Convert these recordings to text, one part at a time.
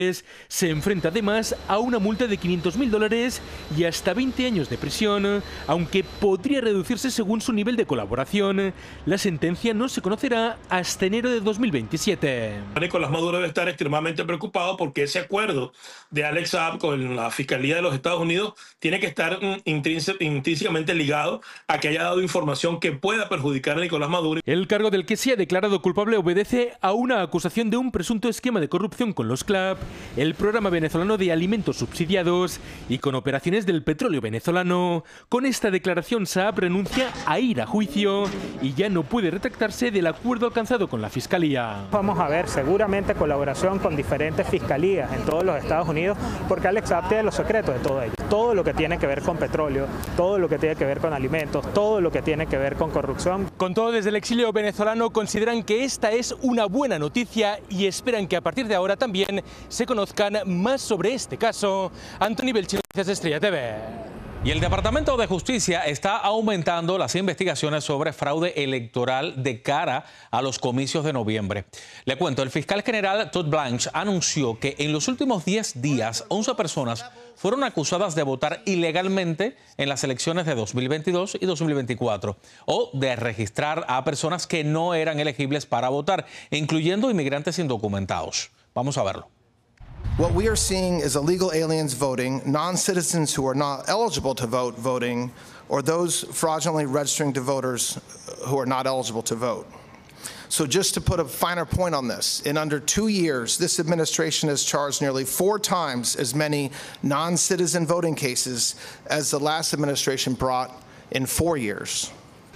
se enfrenta además a una multa de $500.000 y hasta 20 años de prisión, aunque podría reducirse según su nivel de colaboración. La sentencia no se conocerá hasta enero de 2027. Nicolás Maduro debe estar extremadamente preocupado porque ese acuerdo de Alex Saab con la Fiscalía de los Estados Unidos tiene que estar intrínsecamente ligado a que haya dado información que pueda perjudicar a Nicolás Maduro. El cargo del que se ha declarado culpable obedece a una acusación de un presunto esquema de corrupción con los CLAP, el programa venezolano de alimentos subsidiados y con operaciones del petróleo venezolano. Con esta declaración, Saab renuncia a ir a juicio y ya no puede retractarse del acuerdo alcanzado con la Fiscalía. Vamos a ver seguramente colaboración con diferentes fiscalías en todos los Estados Unidos, porque Alex Saab tiene los secretos de todo ello. Todo lo que tiene que ver con petróleo, todo lo que tiene que ver con alimentos, todo lo que tiene que ver con corrupción. Con todo, desde el exilio venezolano consideran que esta es una buena noticia y esperan que a partir de ahora también se conozcan más sobre este caso. Anthony Belchino, Estrella TV. Y el Departamento de Justicia está aumentando las investigaciones sobre fraude electoral de cara a los comicios de noviembre. Le cuento, el fiscal general Todd Blanche anunció que en los últimos 10 días, 11 personas fueron acusadas de votar ilegalmente en las elecciones de 2022 y 2024 o de registrar a personas que no eran elegibles para votar, incluyendo inmigrantes indocumentados. Vamos a verlo. What we are seeing is illegal aliens voting, non-citizens who are not eligible to vote voting, or those fraudulently registering to voters who are not eligible to vote. So just to put a finer point on this, in under 2 years, this administration has charged nearly 4 times as many non-citizen voting cases as the last administration brought in 4 years.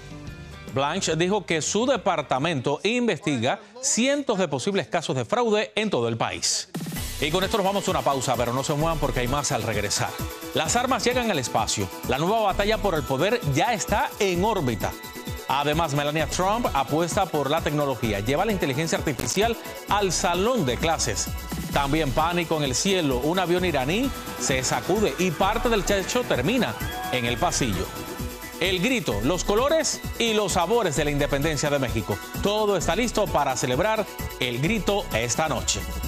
Blanche dijo que su departamento investiga cientos de posibles casos de fraude en todo el país. Y con esto nos vamos a una pausa, pero no se muevan porque hay más al regresar. Las armas llegan al espacio. La nueva batalla por el poder ya está en órbita. Además, Melania Trump apuesta por la tecnología. Lleva la inteligencia artificial al salón de clases. También pánico en el cielo. Un avión iraní se sacude y parte del techo termina en el pasillo. El grito, los colores y los sabores de la independencia de México. Todo está listo para celebrar el grito esta noche.